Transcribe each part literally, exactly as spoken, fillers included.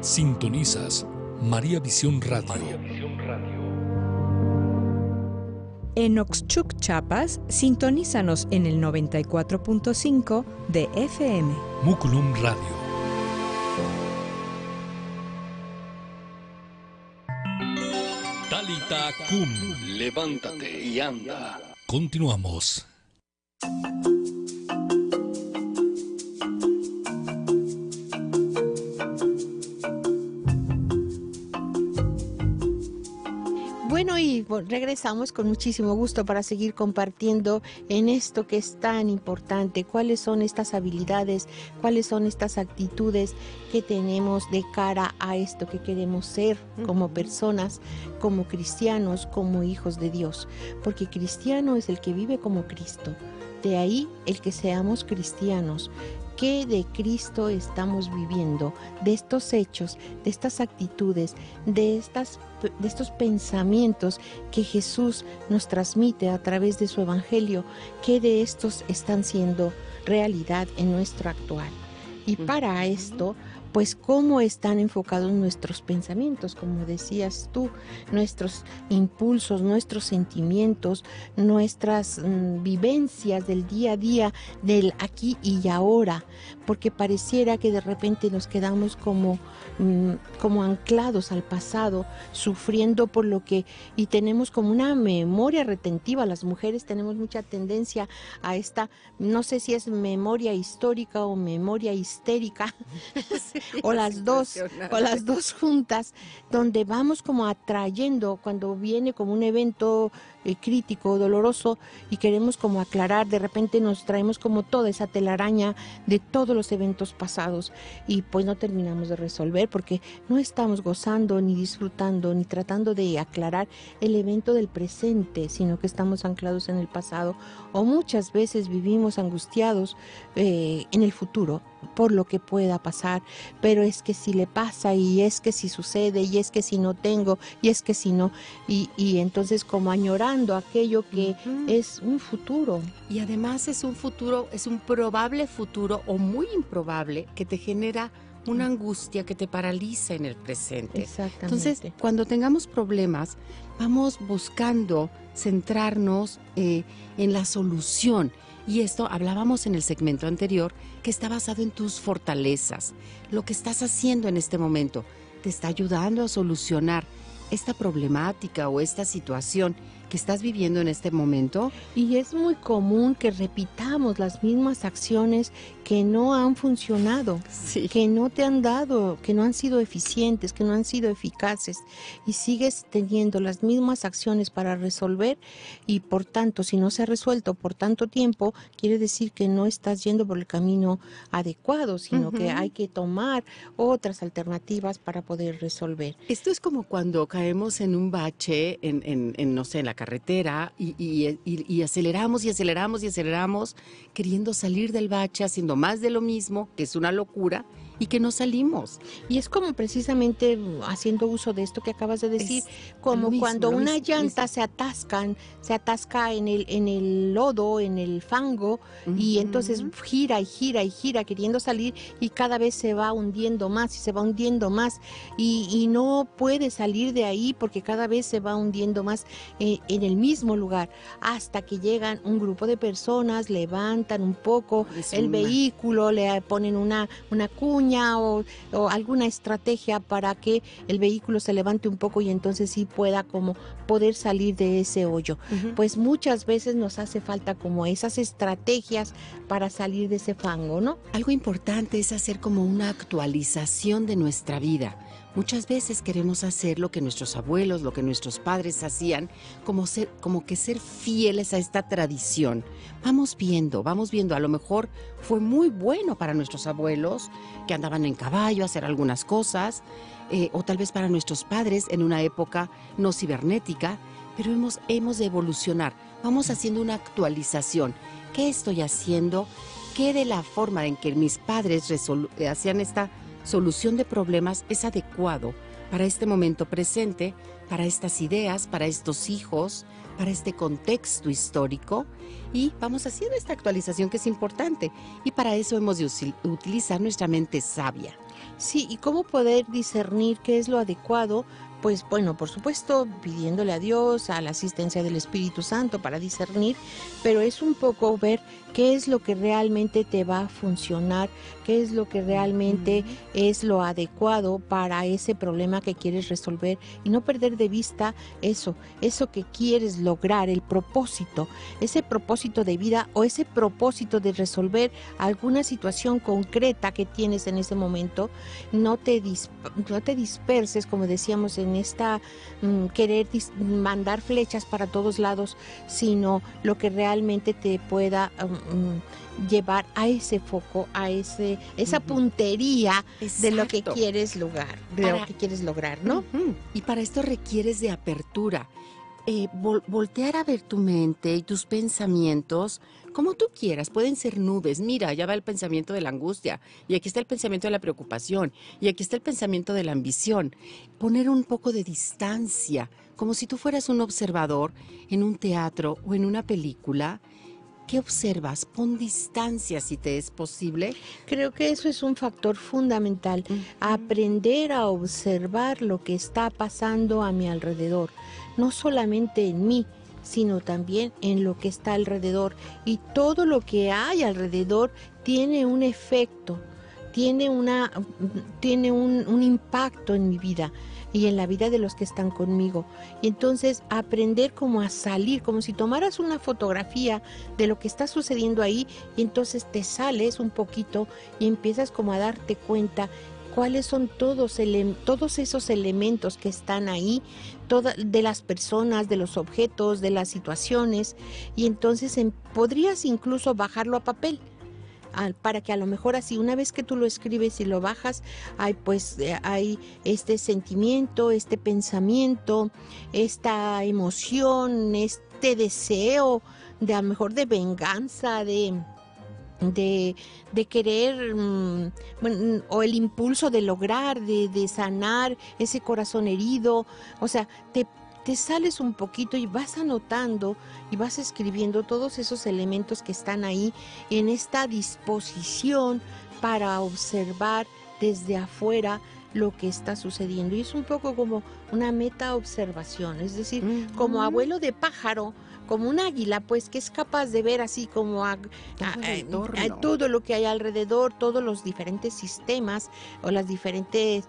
Sintonizas María Visión Radio. María Visión Radio. En Oxchuc, Chiapas, sintonízanos en el noventa y cuatro punto cinco de F M. Muculum Radio. Talita Kum, levántate y anda. Continuamos. Bueno, y regresamos con muchísimo gusto para seguir compartiendo en esto que es tan importante. ¿Cuáles son estas habilidades? ¿Cuáles son estas actitudes que tenemos de cara a esto que queremos ser como personas, como cristianos, como hijos de Dios? Porque cristiano es el que vive como Cristo. De ahí el que seamos cristianos. ¿Qué de Cristo estamos viviendo? De estos hechos, de estas actitudes, de, estas, de estos pensamientos que Jesús nos transmite a través de su Evangelio, ¿qué de estos están siendo realidad en nuestro actual? Y para esto, pues cómo están enfocados nuestros pensamientos, como decías tú, nuestros impulsos, nuestros sentimientos, nuestras mm, vivencias del día a día, del aquí y ahora, porque pareciera que de repente nos quedamos como, mm, como anclados al pasado, sufriendo por lo que, y tenemos como una memoria retentiva. Las mujeres tenemos mucha tendencia a esta, no sé si es memoria histórica o memoria histérica, sí. O las dos, o las dos juntas, donde vamos como atrayendo cuando viene como un evento eh, crítico, doloroso, y queremos como aclarar, de repente nos traemos como toda esa telaraña de todos los eventos pasados, y pues no terminamos de resolver porque no estamos gozando, ni disfrutando, ni tratando de aclarar el evento del presente, sino que estamos anclados en el pasado, o muchas veces vivimos angustiados eh, en el futuro por lo que pueda pasar, pero es que si le pasa, y es que si sucede, y es que si no tengo, y es que si no, y, y entonces como añorando aquello que uh-huh. es un futuro. Y además es un futuro, es un probable futuro o muy improbable que te genera una angustia que te paraliza en el presente. Exactamente. Entonces, cuando tengamos problemas, vamos buscando centrarnos eh, en la solución. Y esto hablábamos en el segmento anterior, que está basado en tus fortalezas. Lo que estás haciendo en este momento te está ayudando a solucionar esta problemática o esta situación que estás viviendo en este momento. Y es muy común que repitamos las mismas acciones que no han funcionado, sí. que no te han dado, que no han sido eficientes, que no han sido eficaces, y sigues teniendo las mismas acciones para resolver, y por tanto, si no se ha resuelto por tanto tiempo, quiere decir que no estás yendo por el camino adecuado, sino uh-huh. que hay que tomar otras alternativas para poder resolver. Esto es como cuando caemos en un bache, en, en, en no sé, en la carretera, y, y, y, y aceleramos y aceleramos y aceleramos, queriendo salir del bache, haciendo más de lo mismo, que es una locura, y que no salimos. Y es como precisamente haciendo uso de esto que acabas de decir, es como mismo, cuando una mismo, llanta mismo. se atascan, se atasca en el, en el lodo, en el fango, uh-huh. y entonces gira y gira y gira queriendo salir, y cada vez se va hundiendo más y se va hundiendo más, y, y no puede salir de ahí porque cada vez se va hundiendo más eh, en el mismo lugar, hasta que llegan un grupo de personas, levantan un poco es el una... vehículo, le ponen una, una cuña, O, o alguna estrategia para que el vehículo se levante un poco, y entonces sí pueda como poder salir de ese hoyo. Uh-huh. Pues muchas veces nos hace falta como esas estrategias para salir de ese fango, ¿no? Algo importante es hacer como una actualización de nuestra vida. Muchas veces queremos hacer lo que nuestros abuelos, lo que nuestros padres hacían, como, ser, como que ser fieles a esta tradición. Vamos viendo, vamos viendo, a lo mejor fue muy bueno para nuestros abuelos, que andaban en caballo a hacer algunas cosas, eh, o tal vez para nuestros padres en una época no cibernética, pero hemos, hemos de evolucionar, vamos haciendo una actualización. ¿Qué estoy haciendo? ¿Qué de la forma en que mis padres resolu- hacían esta solución de problemas es adecuado para este momento presente, para estas ideas, para estos hijos, para este contexto histórico? Y vamos haciendo esta actualización que es importante, y para eso hemos de utilizar nuestra mente sabia. Sí, ¿y cómo poder discernir qué es lo adecuado? Pues bueno, por supuesto, pidiéndole a Dios, a la asistencia del Espíritu Santo para discernir, pero es un poco ver qué es lo que realmente te va a funcionar, qué es lo que realmente uh-huh. es lo adecuado para ese problema que quieres resolver y no perder de vista eso, eso que quieres lograr, el propósito, ese propósito de vida o ese propósito de resolver alguna situación concreta que tienes en ese momento. No te, disp- no te disperses, como decíamos en esta um, querer dis- mandar flechas para todos lados, sino lo que realmente te pueda um, llevar a ese foco, a ese esa uh-huh. puntería Exacto. de lo que quieres lograr, de para, lo que quieres lograr, ¿no? Uh-huh. Y para esto requieres de apertura. Eh, vol- voltear a ver tu mente y tus pensamientos como tú quieras, pueden ser nubes. Mira, allá va el pensamiento de la angustia, y aquí está el pensamiento de la preocupación, y aquí está el pensamiento de la ambición. Poner un poco de distancia, como si tú fueras un observador en un teatro o en una película. ¿Qué observas? Pon distancia si te es posible. Creo que eso es un factor fundamental, uh-huh. aprender a observar lo que está pasando a mi alrededor, no solamente en mí, sino también en lo que está alrededor. Y todo lo que hay alrededor tiene un efecto, tiene, una, tiene un, un impacto en mi vida y en la vida de los que están conmigo. Y entonces aprender como a salir, como si tomaras una fotografía de lo que está sucediendo ahí, y entonces te sales un poquito y empiezas como a darte cuenta cuáles son todos, ele- todos esos elementos que están ahí, toda, de las personas, de los objetos, de las situaciones, y entonces en, podrías incluso bajarlo a papel, para que a lo mejor así una vez que tú lo escribes y lo bajas, hay pues hay este sentimiento, este pensamiento, esta emoción, este deseo de a lo mejor de venganza, de de, de querer mmm, bueno, o el impulso de lograr, de, de sanar ese corazón herido. O sea, te te sales un poquito y vas anotando y vas escribiendo todos esos elementos que están ahí en esta disposición para observar desde afuera lo que está sucediendo. Y es un poco como una meta observación, es decir, uh-huh. como abuelo de pájaro, como un águila, pues que es capaz de ver así como a, todo, a, a, a todo lo que hay alrededor, todos los diferentes sistemas o las diferentes...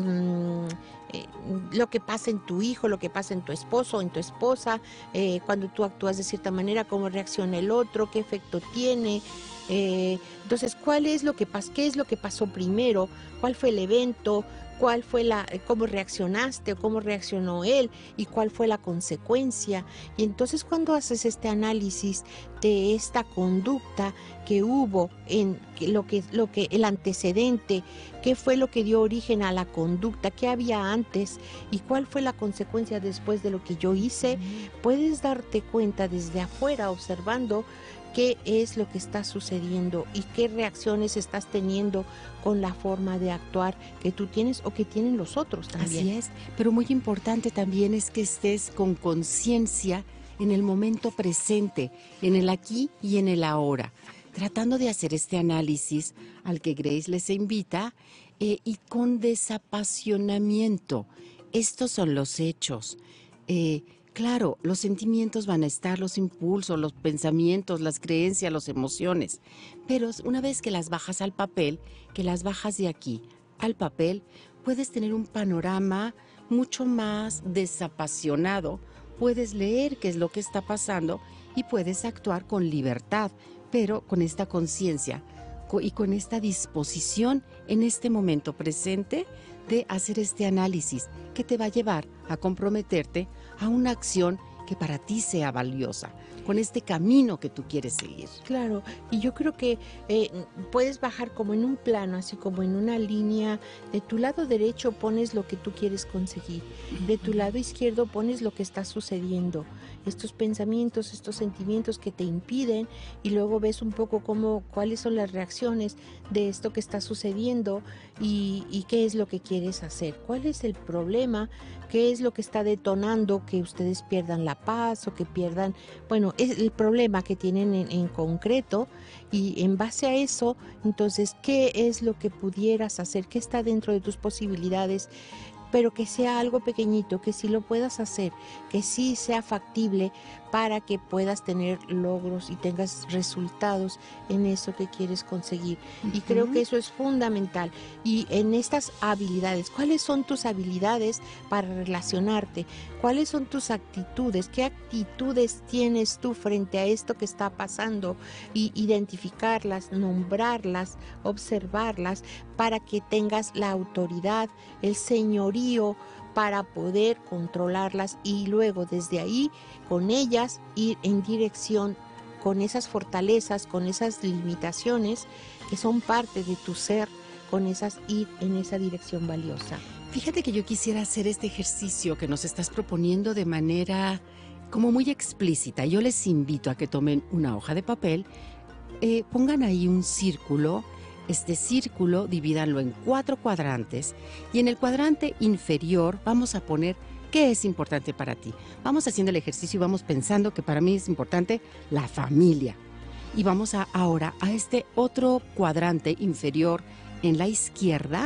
Um, Eh, lo que pasa en tu hijo, lo que pasa en tu esposo, en tu esposa, eh, cuando tú actúas de cierta manera, cómo reacciona el otro, qué efecto tiene. Eh, entonces, ¿cuál es lo que pas- qué es lo que pasó primero? ¿Cuál fue el evento? ¿Cuál fue la, cómo reaccionaste o cómo reaccionó él? ¿Y cuál fue la consecuencia? Y entonces, cuando haces este análisis de esta conducta que hubo en lo que, lo que el antecedente, qué fue lo que dio origen a la conducta, qué había antes y cuál fue la consecuencia después de lo que yo hice, puedes darte cuenta desde afuera observando qué es lo que está sucediendo y qué reacciones estás teniendo con la forma de actuar que tú tienes o que tienen los otros también. Así es, pero muy importante también es que estés con conciencia en el momento presente, en el aquí y en el ahora, tratando de hacer este análisis al que Grace les invita eh, y con desapasionamiento. Estos son los hechos. Eh, Claro, los sentimientos van a estar, los impulsos, los pensamientos, las creencias, las emociones, pero una vez que las bajas al papel, que las bajas de aquí al papel, puedes tener un panorama mucho más desapasionado, puedes leer qué es lo que está pasando y puedes actuar con libertad, pero con esta conciencia y con esta disposición en este momento presente de hacer este análisis que te va a llevar a comprometerte a una acción que para ti sea valiosa, con este camino que tú quieres seguir. Claro, y yo creo que eh, puedes bajar como en un plano, así como en una línea. De tu lado derecho pones lo que tú quieres conseguir, de tu lado izquierdo pones lo que está sucediendo, estos pensamientos, estos sentimientos que te impiden, y luego ves un poco cómo, cuáles son las reacciones de esto que está sucediendo, y, y qué es lo que quieres hacer, cuál es el problema, qué es lo que está detonando que ustedes pierdan la paz o que pierdan, bueno, es el problema que tienen en, en concreto, y en base a eso, entonces, ¿qué es lo que pudieras hacer? ¿Qué está dentro de tus posibilidades? Pero que sea algo pequeñito, que sí lo puedas hacer, que sí sea factible para que puedas tener logros y tengas resultados en eso que quieres conseguir. Uh-huh. Y creo que eso es fundamental. Y en estas habilidades, ¿cuáles son tus habilidades para relacionarte? ¿Cuáles son tus actitudes? ¿Qué actitudes tienes tú frente a esto que está pasando? Y identificarlas, nombrarlas, observarlas, para que tengas la autoridad, el señorío, para poder controlarlas y luego desde ahí con ellas ir en dirección con esas fortalezas, con esas limitaciones que son parte de tu ser, con esas ir en esa dirección valiosa. Fíjate que yo quisiera hacer este ejercicio que nos estás proponiendo de manera como muy explícita. Yo les invito a que tomen una hoja de papel, eh, pongan ahí un círculo. Este círculo divídanlo en cuatro cuadrantes y en el cuadrante inferior vamos a poner qué es importante para ti. Vamos haciendo el ejercicio y vamos pensando que para mí es importante la familia. Y vamos a, ahora a este otro cuadrante inferior en la izquierda,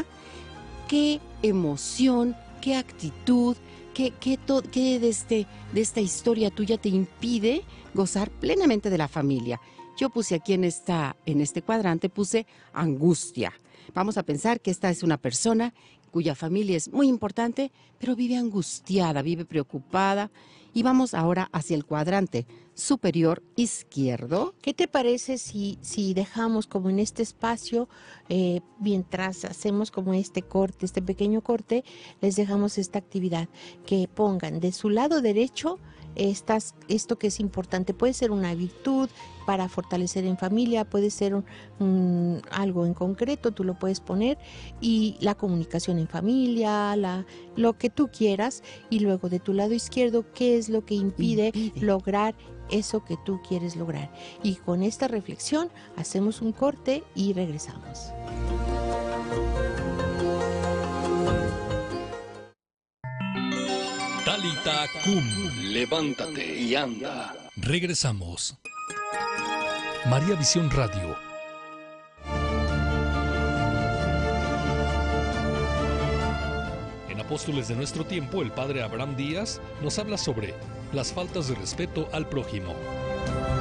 qué emoción, qué actitud, qué, qué, to, qué de, este, de esta historia tuya te impide gozar plenamente de la familia. Yo puse aquí en, esta, en este cuadrante, puse angustia. Vamos a pensar que esta es una persona cuya familia es muy importante, pero vive angustiada, vive preocupada. Y vamos ahora hacia el cuadrante superior izquierdo. ¿Qué te parece si, si dejamos como en este espacio, eh, mientras hacemos como este corte, este pequeño corte, les dejamos esta actividad? Que pongan de su lado derecho estas, esto que es importante. Puede ser una virtud para fortalecer en familia, puede ser un, un, algo en concreto, tú lo puedes poner, y la comunicación en familia, la, lo que tú quieras, y luego de tu lado izquierdo, ¿qué es lo que impide, impide. lograr eso que tú quieres lograr? Y con esta reflexión hacemos un corte y regresamos. Talita Kum, levántate y anda. Regresamos. María Visión Radio. En Apóstoles de Nuestro Tiempo, el padre Abraham Díaz nos habla sobre las faltas de respeto al prójimo.